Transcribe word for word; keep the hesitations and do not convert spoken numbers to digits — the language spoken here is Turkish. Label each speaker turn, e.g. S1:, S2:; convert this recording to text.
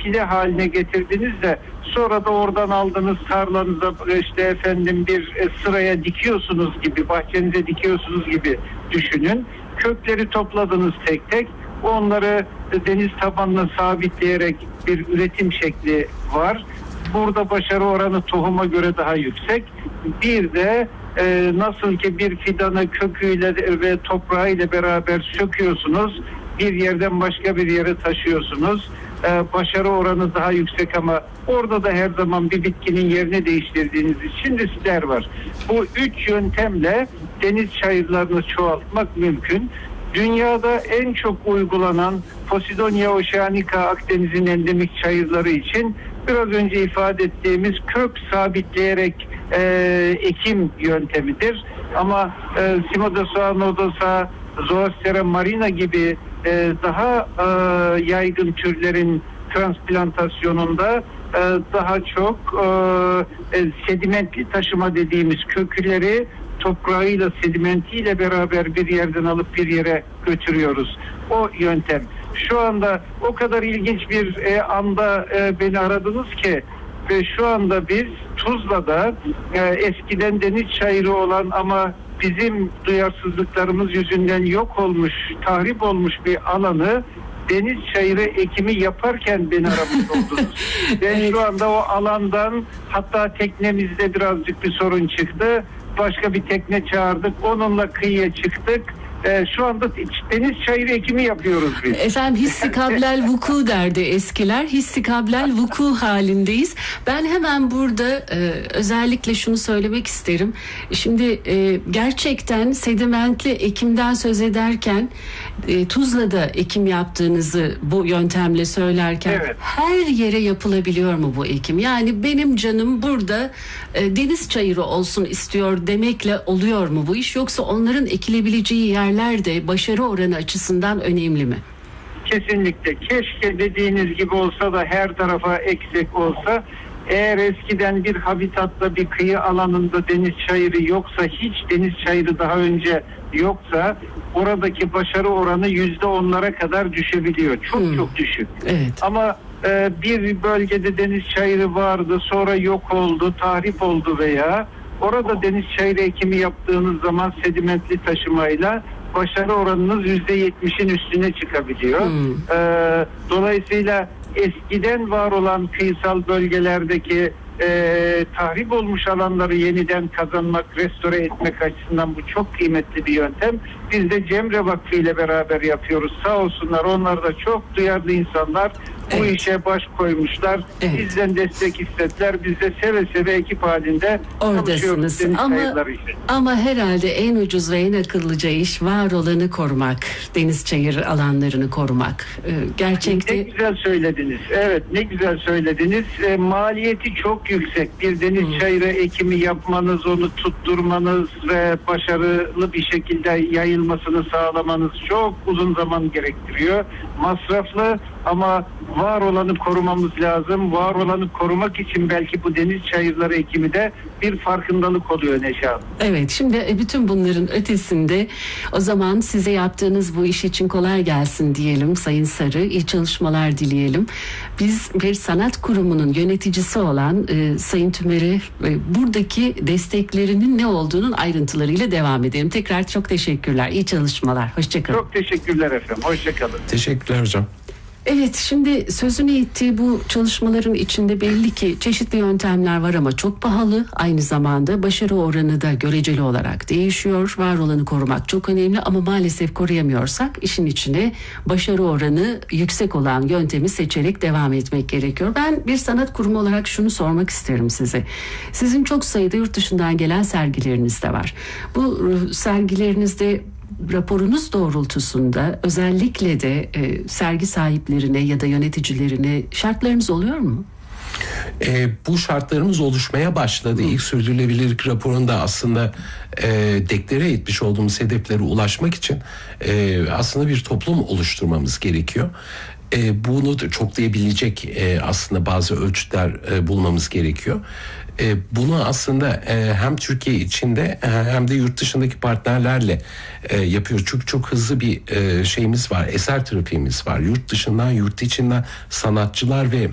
S1: defile haline getirdiniz de sonra da oradan aldığınız tarlanıza işte efendim bir sıraya dikiyorsunuz gibi, bahçenize dikiyorsunuz gibi düşünün. Kökleri topladınız tek tek. Onları deniz tabanına sabitleyerek bir üretim şekli var. Burada başarı oranı tohuma göre daha yüksek. Bir de e, nasıl ki bir fidanı köküyle ve toprağıyla beraber söküyorsunuz, bir yerden başka bir yere taşıyorsunuz. E, başarı oranı daha yüksek ama orada da her zaman bir bitkinin yerini değiştirdiğiniz için riskler var. Bu üç yöntemle deniz çayırlarını çoğaltmak mümkün. Dünyada en çok uygulanan Posidonia oceanica, Akdeniz'in endemik çayırları için biraz önce ifade ettiğimiz kök sabitleyerek e, ekim yöntemidir. Ama e, Cimodosa, Nodosa, Zoastera marina gibi e, daha e, yaygın türlerin transplantasyonunda e, daha çok e, e, sedimentli taşıma dediğimiz kökleri toprağıyla, sedimentiyle beraber bir yerden alıp bir yere götürüyoruz. O yöntem. Şu anda o kadar ilginç bir e, anda e, beni aradınız ki ve şu anda biz Tuzla'da e, eskiden deniz çayırı olan ama bizim duyarsızlıklarımız yüzünden yok olmuş, tahrip olmuş bir alanı deniz çayırı ekimi yaparken beni aramış oldunuz. Ben şu anda o alandan, hatta teknemizde birazcık bir sorun çıktı. Başka bir tekne çağırdık. Onunla kıyıya çıktık. Ee, şu anda deniz çayırı ekimi yapıyoruz biz.
S2: Efendim hissi kablel vuku derdi eskiler. Hissi kablel vuku halindeyiz. Ben hemen burada e, özellikle şunu söylemek isterim. Şimdi e, gerçekten sedimentli ekimden söz ederken e, Tuzla'da ekim yaptığınızı bu yöntemle söylerken
S1: evet,
S2: her yere yapılabiliyor mu bu ekim? Yani benim canım burada e, deniz çayırı olsun istiyor demekle oluyor mu bu iş? Yoksa onların ekilebileceği yerler de başarı oranı açısından önemli mi?
S1: Kesinlikle. Keşke dediğiniz gibi olsa da her tarafa eksik olsa. Eğer eskiden bir habitatta, bir kıyı alanında deniz çayırı yoksa, hiç deniz çayırı daha önce yoksa oradaki başarı oranı yüzde onlara kadar düşebiliyor. Çok hmm. çok düşük.
S2: Evet.
S1: Ama e, bir bölgede deniz çayırı vardı, sonra yok oldu, tahrip oldu veya orada deniz çayırı ekimi yaptığınız zaman sedimentli taşımayla başarı oranınız yüzde yetmişin üstüne çıkabiliyor. Hmm. Ee, dolayısıyla eskiden var olan kıyısal bölgelerdeki e, tahrip olmuş alanları yeniden kazanmak, restore etmek açısından bu çok kıymetli bir yöntem. Biz de Cemre Vakfı ile beraber yapıyoruz. Sağ olsunlar, onlar da çok duyarlı insanlar. Bu evet. işe baş koymuşlar. Evet. Bizden destek istediler. Biz de seve seve ekip halinde
S2: oradasınız. Ama, ama herhalde en ucuz ve en akıllıca iş var olanı korumak. Deniz çayır alanlarını korumak. Ee, gerçekten...
S1: Ne güzel söylediniz. Evet, ne güzel söylediniz. E, maliyeti çok yüksek. Bir deniz hmm. çayırı ekimi yapmanız, onu tutturmanız ve başarılı bir şekilde yayılmasını sağlamanız çok uzun zaman gerektiriyor. Masraflı ama var olanı korumamız lazım. Var olanı korumak için belki bu deniz çayırları ekimi de bir farkındalık oluyor Neşe Hanım.
S2: Evet, şimdi bütün bunların ötesinde o zaman size yaptığınız bu iş için kolay gelsin diyelim Sayın Sarı. İyi çalışmalar dileyelim. Biz bir sanat kurumunun yöneticisi olan e, Sayın Tümer'e e, buradaki desteklerinin ne olduğunun ayrıntılarıyla devam edelim. Tekrar çok teşekkürler. İyi çalışmalar. Hoşçakalın.
S1: Çok teşekkürler efendim. Hoşçakalın.
S3: Teşekkürler hocam.
S2: Evet, şimdi sözünü ettiği bu çalışmaların içinde belli ki çeşitli yöntemler var ama çok pahalı. Aynı zamanda başarı oranı da göreceli olarak değişiyor. Var olanı korumak çok önemli ama maalesef koruyamıyorsak işin içine başarı oranı yüksek olan yöntemi seçerek devam etmek gerekiyor. Ben bir sanat kurumu olarak şunu sormak isterim size. Sizin çok sayıda yurt dışından gelen sergileriniz de var. Bu sergilerinizde raporunuz doğrultusunda özellikle de e, sergi sahiplerine ya da yöneticilerine şartlarınız oluyor mu?
S3: E, bu şartlarımız oluşmaya başladı. İlk sürdürülebilirlik raporunda aslında e, deklare etmiş olduğumuz hedeflere ulaşmak için e, aslında bir toplum oluşturmamız gerekiyor. E, bunu çoklayabilecek e, aslında bazı ölçütler e, bulmamız gerekiyor. E, bunu aslında e, hem Türkiye içinde e, hem de yurt dışındaki partnerlerle e, yapıyoruz. Çünkü çok hızlı bir e, şeyimiz var, eser trafiğimiz var. Yurt dışından, yurt içinden sanatçılar ve